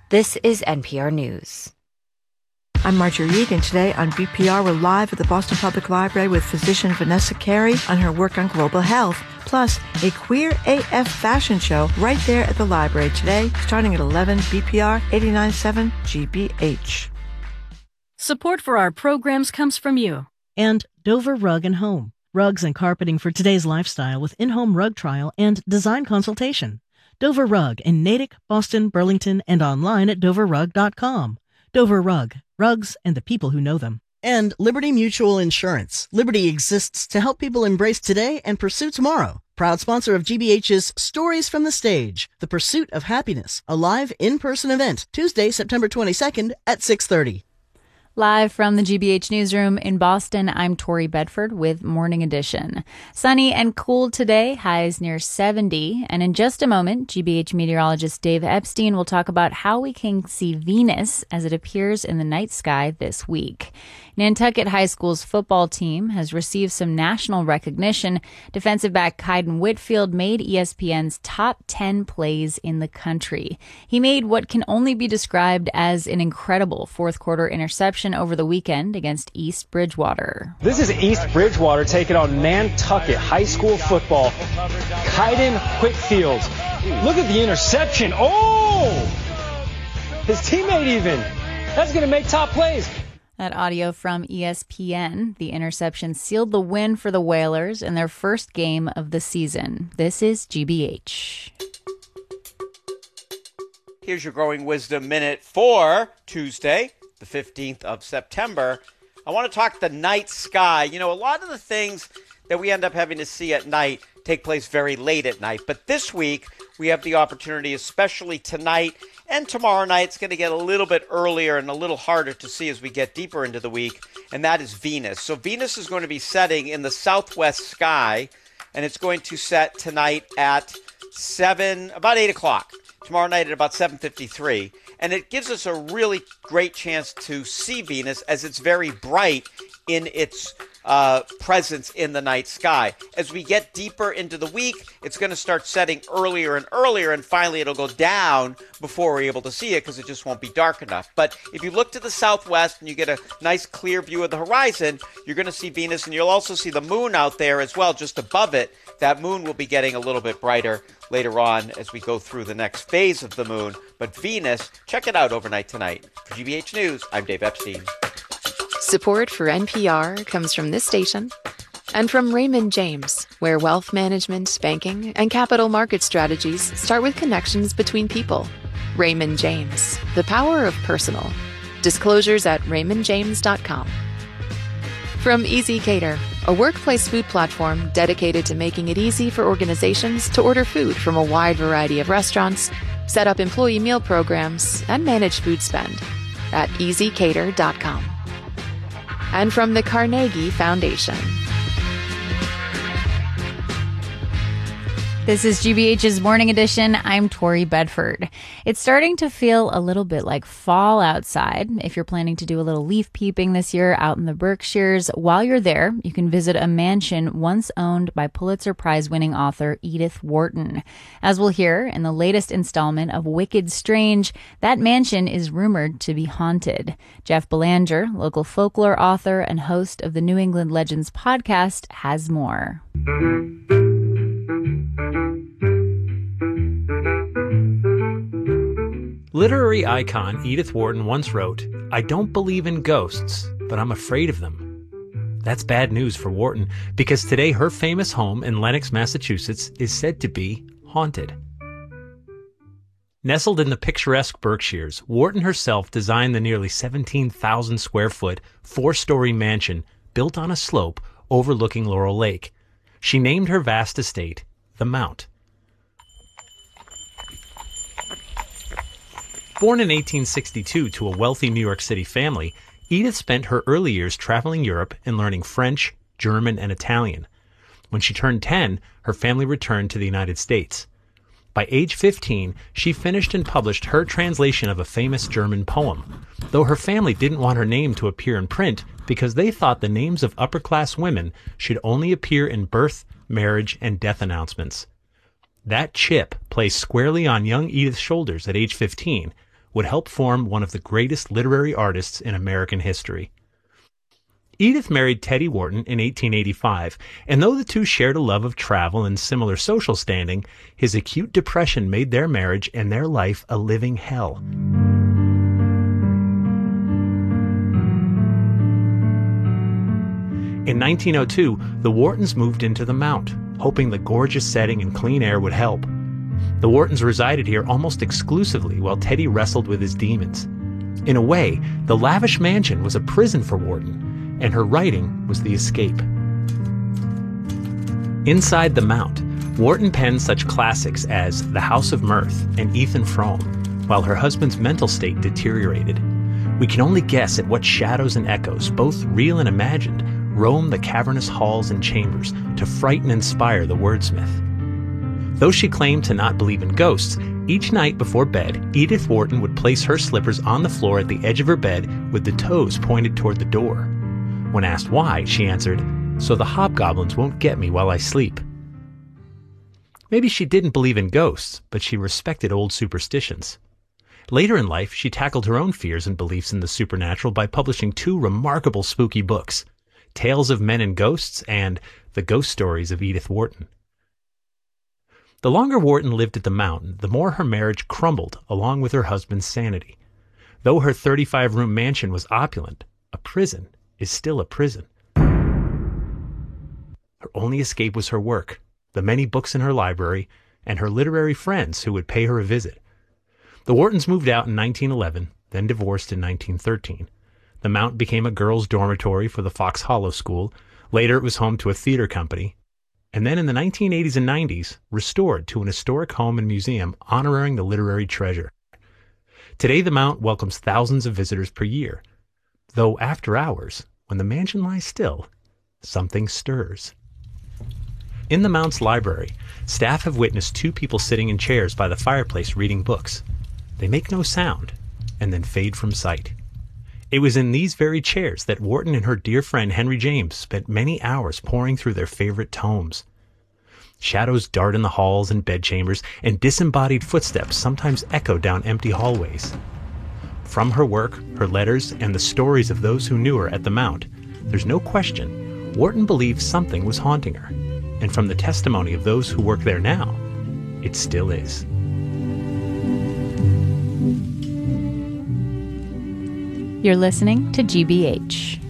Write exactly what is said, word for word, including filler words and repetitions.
This is N P R News. I'm Marjorie Egan. Today on B P R, we're live at the Boston Public Library with physician Vanessa Carey on her work on global health. Plus, a Queer A F fashion show right there at the library today, starting at eleven, B P R eighty-nine point seven G B H. Support for our programs comes from you. And Dover Rug and Home. Rugs and carpeting for today's lifestyle with in-home rug trial and design consultation. Dover Rug in Natick, Boston, Burlington, and online at dover rug dot com. Dover Rug. Rugs and the people who know them. And Liberty Mutual Insurance. Liberty exists to help people embrace today and pursue tomorrow. Proud sponsor of G B H's Stories from the Stage, The Pursuit of Happiness, a live in-person event, Tuesday, September twenty-second at six thirty. Live from the G B H Newsroom in Boston, I'm Tori Bedford with Morning Edition. Sunny and cool today, highs near seventy. And in just a moment, G B H meteorologist Dave Epstein will talk about how we can see Venus as it appears in the night sky this week. Nantucket High School's football team has received some national recognition. Defensive back Kaiden Whitfield made E S P N's top ten plays in the country. He made what can only be described as an incredible fourth quarter interception over the weekend against East Bridgewater. This is East Bridgewater taking on Nantucket High School football. Kaiden Whitfield. Look at the interception. Oh! His teammate even. That's going to make top plays. That audio from E S P N. The interception sealed the win for the Whalers in their first game of the season. This is G B H. Here's your Growing Wisdom Minute for Tuesday, the fifteenth of September. I want to talk the night sky. You know, a lot of the things that we end up having to see at night take place very late at night. But this week, we have the opportunity, especially tonight and tomorrow night, it's going to get a little bit earlier and a little harder to see as we get deeper into the week, and that is Venus. So Venus is going to be setting in the southwest sky, and it's going to set tonight at seven, about eight o'clock. Tomorrow night at about seven fifty-three. And it gives us a really great chance to see Venus as it's very bright in its uh, presence in the night sky. As we get deeper into the week, it's going to start setting earlier and earlier, and finally it'll go down before we're able to see it because it just won't be dark enough. But if you look to the southwest and you get a nice clear view of the horizon, you're going to see Venus, and you'll also see the moon out there as well, just above it. That moon will be getting a little bit brighter later on as we go through the next phase of the moon. But Venus, check it out overnight tonight. For G B H News, I'm Dave Epstein. Support for N P R comes from this station and from Raymond James, where wealth management, banking, and capital market strategies start with connections between people. Raymond James, the power of personal. Disclosures at raymond james dot com. From Easy Cater, a workplace food platform dedicated to making it easy for organizations to order food from a wide variety of restaurants, set up employee meal programs, and manage food spend at easy cater dot com. And from the Carnegie Foundation. This is G B H's Morning Edition. I'm Tori Bedford. It's starting to feel a little bit like fall outside. If you're planning to do a little leaf peeping this year out in the Berkshires, while you're there, you can visit a mansion once owned by Pulitzer Prize-winning author Edith Wharton. As we'll hear in the latest installment of Wicked Strange, that mansion is rumored to be haunted. Jeff Belanger, local folklore author and host of the New England Legends podcast, has more. Literary icon Edith Wharton once wrote, "I don't believe in ghosts, but I'm afraid of them." That's bad news for Wharton, because today her famous home in Lenox, Massachusetts is said to be haunted. Nestled in the picturesque Berkshires, Wharton herself designed the nearly seventeen thousand square foot, four-story mansion built on a slope overlooking Laurel Lake. She named her vast estate the Mount. Born in eighteen sixty-two to a wealthy New York City family, Edith spent her early years traveling Europe and learning French, German, and Italian. When she turned ten, her family returned to the United States. By age fifteen, she finished and published her translation of a famous German poem, though her family didn't want her name to appear in print because they thought the names of upper-class women should only appear in birth, marriage, and death announcements. That chip placed squarely on young Edith's shoulders at age fifteen would help form one of the greatest literary artists in American history. Edith married Teddy Wharton in eighteen eighty-five, and though the two shared a love of travel and similar social standing, his acute depression made their marriage and their life a living hell. In nineteen oh two, the Whartons moved into the Mount, hoping the gorgeous setting and clean air would help. The Whartons resided here almost exclusively while Teddy wrestled with his demons. In a way, the lavish mansion was a prison for Wharton, and her writing was the escape. Inside the Mount, Wharton penned such classics as The House of Mirth and Ethan Frome, while her husband's mental state deteriorated. We can only guess at what shadows and echoes, both real and imagined, roam the cavernous halls and chambers to frighten and inspire the wordsmith. Though she claimed to not believe in ghosts, each night before bed, Edith Wharton would place her slippers on the floor at the edge of her bed with the toes pointed toward the door. When asked why, she answered, "So the hobgoblins won't get me while I sleep." Maybe she didn't believe in ghosts, but she respected old superstitions. Later in life, she tackled her own fears and beliefs in the supernatural by publishing two remarkable spooky books, Tales of Men and Ghosts and The Ghost Stories of Edith Wharton. The longer Wharton lived at the Mountain, the more her marriage crumbled along with her husband's sanity. Though her thirty-five room mansion was opulent, a prison is still a prison. Her only escape was her work, the many books in her library, and her literary friends who would pay her a visit. The Whartons moved out in nineteen eleven, then divorced in nineteen thirteen. The Mount became a girls' dormitory for the Fox Hollow School. Later it was home to a theater company. And then in the nineteen eighties and nineties, restored to an historic home and museum honoring the literary treasure. Today the Mount welcomes thousands of visitors per year. Though after hours, when the mansion lies still, something stirs. In the Mount's library, staff have witnessed two people sitting in chairs by the fireplace reading books. They make no sound, and then fade from sight. It was in these very chairs that Wharton and her dear friend Henry James spent many hours poring through their favorite tomes. Shadows dart in the halls and bedchambers, and disembodied footsteps sometimes echo down empty hallways. From her work, her letters, and the stories of those who knew her at the Mount, there's no question Wharton believed something was haunting her. And from the testimony of those who work there now, it still is. You're listening to G B H.